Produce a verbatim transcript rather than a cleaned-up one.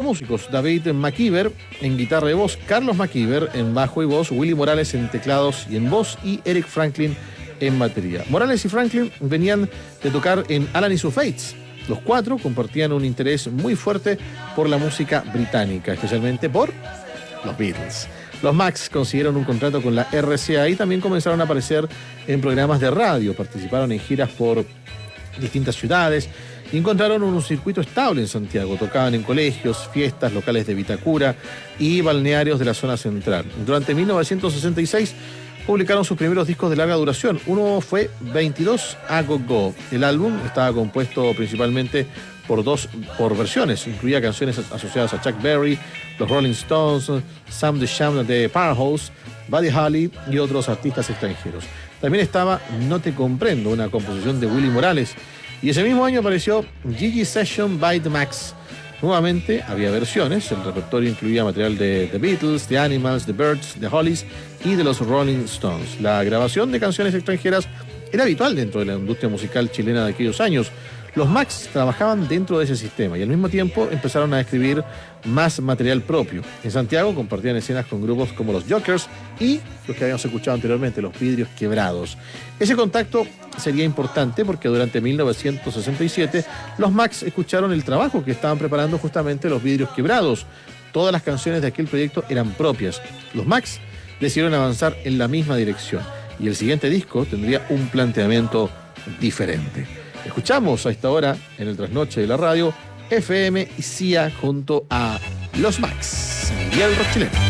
músicos: David McKeever en guitarra y voz, Carlos McKeever en bajo y voz, Willie Morales en teclados y en voz y Eric Franklin en batería. Morales y Franklin venían de tocar en Alan y sus Fates. Los cuatro compartían un interés muy fuerte por la música británica, especialmente por los Beatles. Los Max consiguieron un contrato con la R C A y también comenzaron a aparecer en programas de radio. Participaron en giras por distintas ciudades y encontraron un circuito estable en Santiago. Tocaban en colegios, fiestas, locales de Vitacura y balnearios de la zona central. Durante mil novecientos sesenta y seis publicaron sus primeros discos de larga duración. Uno fue veintidós A Go Go. El álbum estaba compuesto principalmente por dos por versiones. Incluía canciones asociadas a Chuck Berry, los Rolling Stones, Sam the Sham de Powerhouse, Buddy Holly y otros artistas extranjeros. También estaba No Te Comprendo, una composición de Willie Morales. Y ese mismo año apareció Gigi Session by The Max. Nuevamente había versiones. El repertorio incluía material de The Beatles, The Animals, The Byrds, The Hollies y de los Rolling Stones. La grabación de canciones extranjeras era habitual dentro de la industria musical chilena de aquellos años. Los Max trabajaban dentro de ese sistema y al mismo tiempo empezaron a escribir más material propio. En Santiago compartían escenas con grupos como los Jokers y los que habíamos escuchado anteriormente, los Vidrios Quebrados. Ese contacto sería importante porque durante mil novecientos sesenta y siete los Max escucharon el trabajo que estaban preparando justamente los Vidrios Quebrados. Todas las canciones de aquel proyecto eran propias. Los Max decidieron avanzar en la misma dirección y el siguiente disco tendría un planteamiento diferente. Escuchamos a esta hora en el trasnoche de la radio F M y C I A junto a Los Max y el rock chileno.